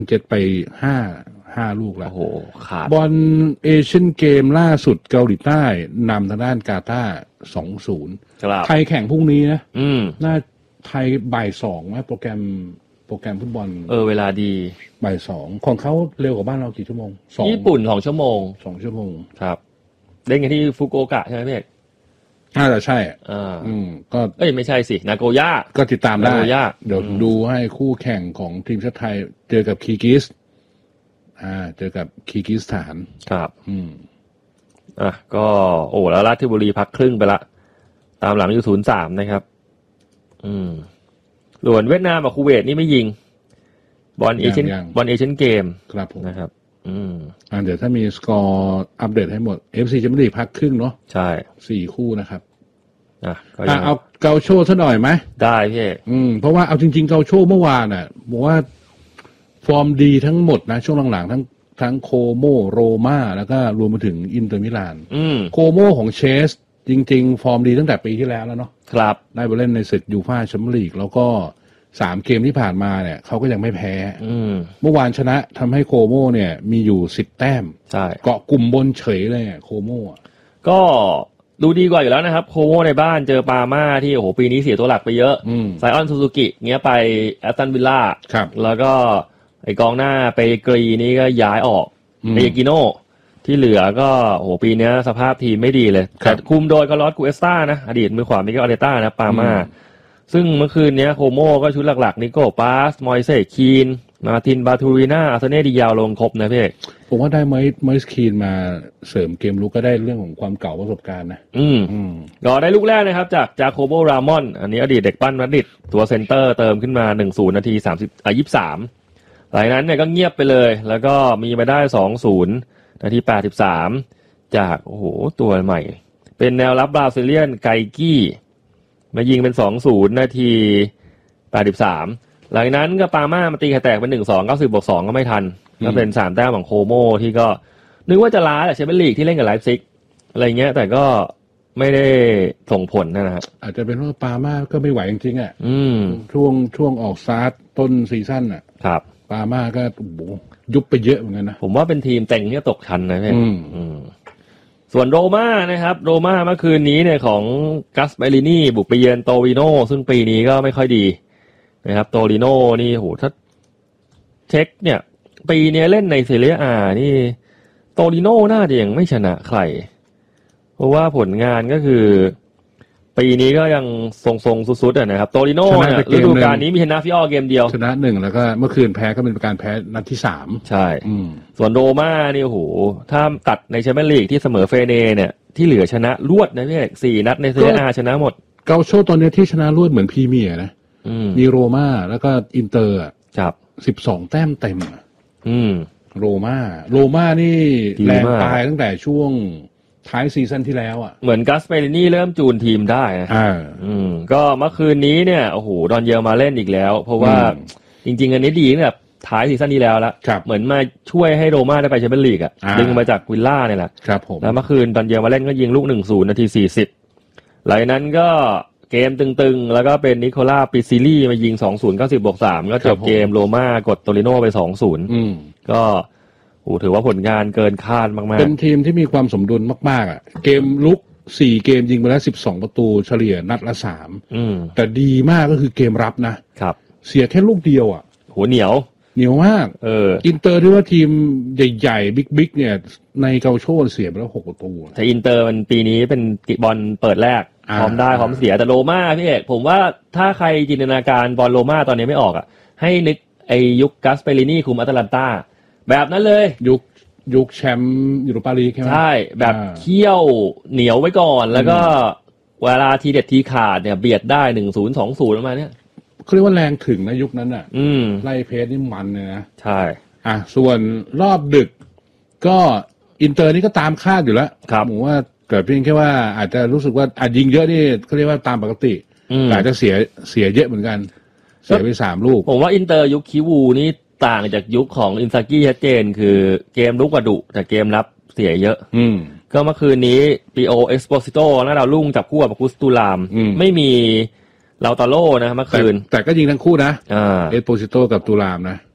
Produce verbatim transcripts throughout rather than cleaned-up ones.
เจ็ดไปห้าห้าลูกแล้วโอ้โหขาดบอลเอเชียนเกมล่าสุดเกาหลีใต้นำทางด้านกาตาร์ สองศูนย์ ไทยแข่งพรุ่งนี้นะอืมน่าไทยบ่ายสองนะโปรแกรมโปรแกรมฟุตบอลเออเวลาดีบ่ายสองของเขาเร็วกว่าบ้านเรากี่ชั่วโมงสองญี่ปุ่นสองชั่วโมงสองชั่วโมงครับเล่นกันที่ฟุกุโอกะใช่ไหมพี่เอกน่าจะใช่อ่าอืมก็เอ้ยไม่ใช่สินาโกย่าก็ติดตามได้เดี๋ยวดูให้คู่แข่งของทีมชาติไทยเจอกับคีร์กิสอ่าเจอกับคีร์กิสถานครับอืมอ่ะก็โอ้แล้วราชบุรีพักครึ่งไปละตามหลังอยู่ ศูนย์สาม นะครับอืมส่วนเวียดนามกับคูเวตนี่ไม่ยิงบอลเอเชียนบอลเอเชียนเกมครับผมนะครับอืมอ่าเดี๋ยวถ้ามีสกอร์อัปเดตให้หมด เอฟ ซี แชมเปี้ยนลีกพักครึ่งเนาะใช่สี่คู่นะครับอ่ะก็อ่ะเอาเกาโชซะหน่อยไหมได้พี่อืมเพราะว่าเอาจริงๆเกาโชเมื่อวานน่ะบอกว่าฟอร์มดีทั้งหมดนะช่วงหลังๆทั้งทั้งโคโมโรม่าแล้วก็รวมไปถึงอินเตอร์มิลานโคโมของเชสจริงๆฟอร์มดีตั้งแต่ปีที่แล้วแล้วเนาะครับได้ไปเล่นในศึกยูฟ่าแชมเปี้ยนลีกแล้วก็สามเกมที่ผ่านมาเนี่ยเขาก็ยังไม่แพ้เมื่อวานชนะทำให้โคโมเนี่ยมีอยู่สิบแต้มใช่เกาะกลุ่มบนเฉยเลยโคโมก็ดูดีกว่าอยู่แล้วนะครับโคโมในบ้านเจอปาม่าที่โอ้โหปีนี้เสียตัวหลักไปเยอะไซออนซูซูกิเงี้ยไปแอสตันวิลล่าแล้วก็ไอกองหน้าไปกรีนี่ก็ย้ายออกเอเยกิโนที่เหลือก็โอ้โหปีนี้สภาพทีมไม่ดีเลยแต่คุมโดยกอลอสกูเอสตานะอดีตมือขวามิเกลอาเรต้านะปาม่าซึ่งเมื่อคืนนี้โคโมก็ชุดหลักๆนิโก้ปาสมอยเซคีนมาตินบาทูริน่าอาร์เซเน่ดิยาวลงครบนะพี่ผมว่าได้ไมค์ไมค์คีนมาเสริมเกมลุกก็ได้เรื่องของความเก่าประสบการณ์นะอืมอืมก็ได้ลูกแรกนะครับจากจาโคโบรามอนอันนี้อดีตเด็กปั้นมาดริดตัวเซนเตอร์เติมขึ้นมา หนึ่งศูนย์ นาทีสามสิบอ่ะยี่สิบสามหลังนั้นเนี่ยก็เงียบไปเลยแล้วก็มีมาได้ สองศูนย์ นาทีแปดสิบสามจากโอ้โหตัวใหม่เป็นแนวรับบราซิเลียนไกกี้มายิงเป็น สองศูนย์ นาทีแปดสิบสามหลังนั้นก็ปาม่ามาตีไข่แตกเป็น หนึ่งสอง เก้าสิบบวกสองก็ไม่ทันก็เป็นสามแต้มของโคโมที่ก็นึกว่าจะล้าแหละแชมเปี้ยนลีกที่เล่นกับไลฟ์ซิกอะไรเงี้ยแต่ก็ไม่ได้ส่งผลนะฮะอาจจะเป็นเพราะปาม่าก็ไม่ไหวจริงๆอ่ะช่วงช่วงออกซาร์ตต้นซีซั่นอ่ะครับปาม่าก็โอ้โหยุบไปเยอะเหมือนกันนะผมว่าเป็นทีมเต็งที่ตกชั้นนะพี่ส่วนโรม่านะครับโรม่าเมื่อคืนนี้เนี่ยของกัสเปรินีบุกไปเยือนโตริโนซึ่งปีนี้ก็ไม่ค่อยดีนะครับโตริโนนี่โหถ้าเช็คเนี่ยปีนี้เล่นในเซเรียอานี่โตริโนน่าจะยังไม่ชนะใครเพราะว่าผลงานก็คือปีนี้ก็ยังทรงๆสุดๆอ่ะนะครับโตริโนเนี่ยฤดูกาลนี้มีชนะฟิออเกมเดียวชนะหนึ่งแล้วก็เมื่อคืนแพ้ก็เป็นการแพ้นัดที่สามใช่ส่วนโรม่านี่โอ้โหถ้าตัดในแชมเปี้ยนลีกที่เสมอเฟเนเนี่ยที่เหลือชนะรวดนะพี่เอกสี่นัดในเซเรียอาชนะหมดเกาโชตอนนี้ที่ชนะรวดเหมือนพรีเมียร์นะมีโรม่าแล้วก็อินเตอร์ครับสิบสองแต้มเต็มอืมโรม่าโรม่านี่แรงตายตั้งแต่ช่วงท้ายซีซั่นที่แล้วอ่ะเหมือนกัสเปรินีเริ่มจูนทีมได้นะอ่าอืมก็เมื่อคืนนี้เนี่ยโอ้โหดอนเยลมาเล่นอีกแล้วเพราะว่าจริงๆอันนี้ดีตั้งแต่ท้ายซีซั่นนี้แล้วละเหมือนมาช่วยให้โรม่าได้ไปแชมเปี้ยนลีกอ่ะดึงมาจากวิลล่าเนี่ยแหละครับผมแล้วเมื่อคืนดอนเยลมาเล่นก็ยิงลูก หนึ่งศูนย์ นาทีสี่สิบหลังนั้นก็เกมตึงๆแล้วก็เป็นนิโคล่าปิซิลี่มายิง สองศูนย์ เก้าสิบบวกสามก็จบเกมโรม่ากดโตริโนไป สองศูนย์อืมก็โอ้ถือว่าผลงานเกินคาดมากๆเป็นทีมที่มีความสมดุลมากๆอ่ะเกมลุกสี่เกมยิงไปแล้วสิบสองประตูเฉลี่ยนัดละสามอืมแต่ดีมากก็คือเกมรับนะครับเสียแค่ลูกเดียวอ่ะโหเหนียวเหนียวมากเอออินเตอร์ที่ว่าทีมใหญ่ๆบิ๊กๆเนี่ยในเกาโชเสียไปแล้วหกประตูแต่อินเตอร์มันปีนี้เป็นบอลเปิดแรกพร้อมได้พร้อมเสียแต่โรม่าพี่เอกผมว่าถ้าใครจินตนาการบอลโรม่าตอนนี้ไม่ออกอ่ะให้นึกไอยุคกัสเปรินีคุมอาตแลนตาแบบนั้นเลยยุคยุคแชมป์ยูโรปาลีกใช่ไหมใช่แบบเคี่ยวเหนียวไว้ก่อนแล้วก็เวลาทีเด็ดทีขาดเนี่ยเบียดได้หนึ่งศูนย์สองศูนย์ประมาณนี้เขาเรียกว่าแรงถึงนะยุคนั้นอ่ะอืมไล่เพจนี่มันเลยนะใช่อ่ะส่วนรอบดึกก็อินเตอร์นี่ก็ตามคาดอยู่แล้วครับผมว่าเกิดเพียงแค่ว่าอาจจะรู้สึกว่าอาจยิงเยอะนี่เขาเรียกว่าตามปกติแต่อาจจะเสียเสียเยอะเหมือนกันเสียไปสามลูกผมว่าอินเตอร์ยุคคิวูนี่ต่างจากยุคของอินซากิชัดเจนคือเกมลุกกระดุแต่เกมรับเสียเยอะอืมก็เมื่อคืนนี้ปีโอเอ็กซ์โปซิโตและดาวรุ่งจับคู่กับกุสตูลามไม่มีลาวตาโร่นะเมื่อคืนแต่, แต่ก็ยิงทั้งคู่นะเอ็กซ์โปซิโตกับตูลามนะ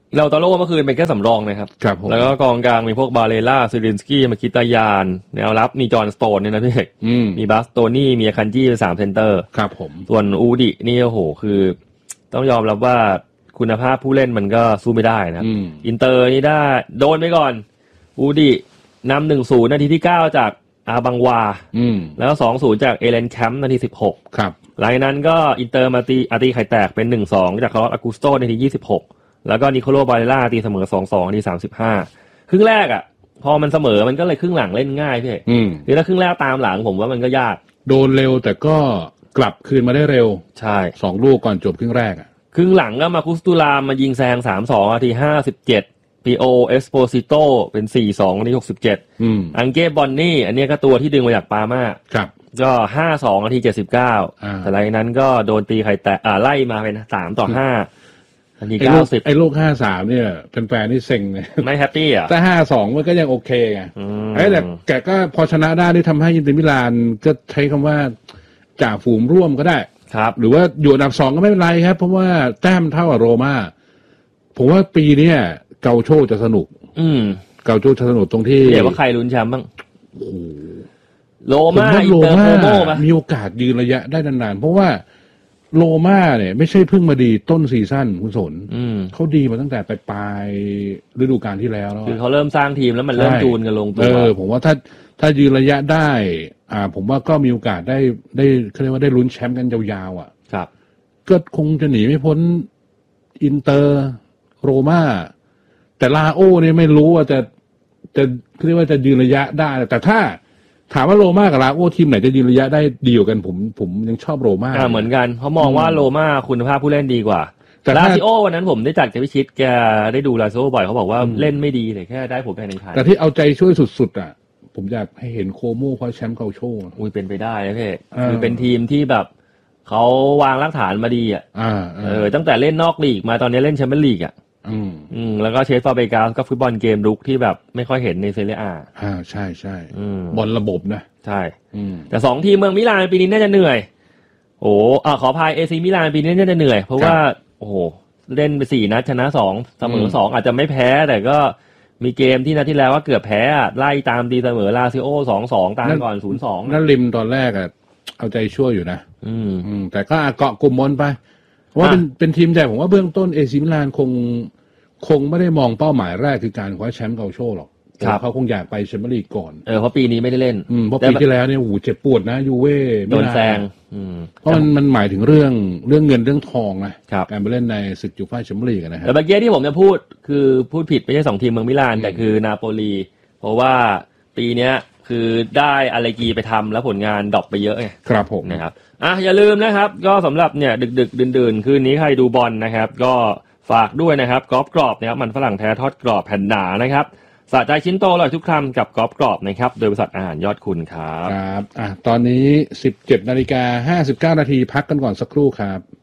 เราตาโร่เมื่อคืนเป็นแค่สำรองนะครับครับผมแล้วก็กองกลางมีพวกบาเลล่าซิรินสกี้มาคิตายานแนวรับมีจอห์นสโตนเนี่ยนะพี่เอกมีบาสโตนี่มีอาคันจี้เป็นสามเซนเตอร์ครับผมส่วนอูดินี่โอ้โหคือต้องยอมรับว่าคุณภาพผู้เล่นมันก็สู้ไม่ได้นะอินเตอร์นี่ได้โดนไปก่อนอูดินำ หนึ่งศูนย์ นาทีที่เก้าจากอาบังวาแล้วก็ สองศูนย์ จากเอเลนแคมป์นาทีสิบหกครับหลังจากนั้นก็อินเตอร์มาตีอาตีไข่แตกเป็น หนึ่งสอง จากคาร์ลอสอากูสโตนาทียี่สิบหกแล้วก็นิโคโลบาเลล่าตีเสมอ สองสอง นาทีสามสิบห้าครึ่งแรกอ่ะพอมันเสมอมันก็เลยครึ่งหลังเล่นง่ายพี่หรือถ้าครึ่งแรกตามหลังผมว่ามันก็ยากโดนเร็วแต่ก็กลับคืนมาได้เร็วใช่สองลูกก่อนจบครึ่งแรกอ่ะครึ่งหลังก็มาคุสตูลามมายิงแซง สามสอง นาทีห้าสิบเจ็ดพีโอเอสโปซิโตเป็น สี่สอง นาทีหกสิบเจ็ดอืมอังเก้บอนนี่อันนี้ก็ตัวที่ดึงมาจากปาม่าครับก็ห้าสอง นาทีเจ็ดสิบเก้าแต่หลังจากนั้นก็โดนตีไข่แตกอ่าไล่มาเป็นสามต่อห้านาทีเก้าสิบไอ้ลูกห้าสามเนี่ยแฟนๆนี่เซ็งเลยไม่แฮปปี้อ่ะแต่ห้าสองมันก็ยังโอเคไงไอ้แต่แกก็พอชนะได้ที่ทำให้อินเตอร์มิลานก็ใช้คำว่าจ่าฝูงร่วมก็ได้ครับหรือว่าอยู่อันดับสองก็ไม่เป็นไรครับเพราะว่าแต้มเท่ากับโรม่าผมว่าปีนี้เกาโชจะสนุกอืมเกาโชจะสนุกตรงที่เดี๋ยวว่าใครลุ้นแชมป์บ้างโอ้โรม่าอินเตอร์โมโมมีโอกาสยืนระยะได้นานๆเพราะว่าโรม่าเนี่ยไม่ใช่เพิ่งมาดีต้นซีซั่นคุณสนเขาดีมาตั้งแต่ปลายปลายฤดูกาลที่แล้วแล้วคือเขาเริ่มสร้างทีมแล้วมันเริ่มจูนกันลงตัวเออผมว่าถ้าถ้ายืนระยะได้อ่าผมว่าก็มีโอกาสได้ได้เขาเรียกว่าได้ลุ้นแชมป์กันยาวๆอ่ะครับก็คงจะหนีไม่พ้นอินเตอร์โรม่าแต่ลาโอเนี่ยไม่รู้ว่าจะจะเรียกว่าจะยืนระยะได้แต่ถ้าถามว่าโรม่ากับลาโอทีมไหนจะยืนระยะได้ดีกว่ากันผมผมยังชอบโรม่าเหมือนกันเขามองว่าโรม่าคุณภาพผู้เล่นดีกว่าแต่ลาซิโอวันนั้นผมได้จัดกับพิชิตแกได้ดูลาซิโอบ่อยเขาบอกว่าเล่นไม่ดีแต่แค่ได้ผลการแข่งขันแต่ที่เอาใจช่วยสุดๆอ่ะผมอยากให้เห็นโคโม่คว้าแชมป์เกาโชอุ้ยเป็นไปได้นะพี่คือเป็นทีมที่แบบเขาวางรากฐานมาดีอ่ะเออตั้งแต่เล่นนอกลีกมาตอนนี้เล่นแชมเปี้ยนลีกอ่ะอืมอืมแล้วก็เชฟฟาเบกาสก็ฟุตบอลเกมรุกที่แบบไม่ค่อยเห็นในเซเรียอาอ่าใช่ใช่บอลระบบนะใช่แต่สองทีมเมืองมิลานปีนี้น่าจะเหนื่อยโอ้อ่าขอพายเอซีมิลานปีนี้น่าจะเหนื่อยเพราะว่าโอ้โหเล่นไปสี่นัดชนะสองเสมอสองอาจจะไม่แพ้แต่ก็มีเกมที่นัดที่แล้วว่าเกือบแพ้ไล่ตามตีเสมอลาซิโอสองสองตามก่อนศูนย์สองนั่นริมตอนแรกอ่ะเอาใจช่วยอยู่นะอืมอืมแต่ก็เกาะกลุ่มบอลไปเพราะว่าเป็นเป็นทีมใหญ่ผมว่าเบื้องต้นเอซีมิลานคงคงไม่ได้มองเป้าหมายแรกคือการคว้าแชมป์เกาโชหรอกเขาคงอยากไปแชมเปี้ยนลีกก่อนเออเพราะปีนี้ไม่ได้เล่นอืมเพราะปีที่แล้วเนี่ยโอ้โหเจ็บปวดนะยูเว่โดนแซงเพราะมันมันหมายถึงเรื่องเรื่องเงินเรื่องทองนะการไปเล่นในศึกยูฟ่าแชมเปี้ยนลีกนะฮะแต่เมื่อกี้ที่ผมจะพูดคือพูดผิดไม่ใช่สองทีมเมืองมิลานแต่คือนาโปลีเพราะว่าปีเนี้ยคือได้อาเลกีไปทำแล้วผลงานดรอปไปเยอะไงครับผมนะครับอ่ะอย่าลืมนะครับก็สำหรับเนี่ยดึกๆดื่นๆคืนนี้ใครดูบอลนะครับก็ฝากด้วยนะครับกรอบกรอบนะครับมันฝรั่งแท้ทอดกรอบแผ่นหนานะครับสะใจชิ้นโตอร่อยทุกคำกับกรอบกรอบนะครับโดยบริษัทอาหารยอดคุณครับครับอ่ะตอนนี้ สิบเจ็ดนาฬิกาห้าสิบเก้านาทีพักกันก่อนสักครู่ครับ